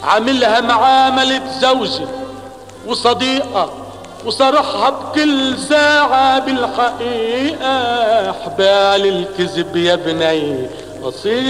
عاملها معاملة زوجي وصديقة وصرحها بكل ساعة بالحقيقة. حبال الكذب يا بني قصير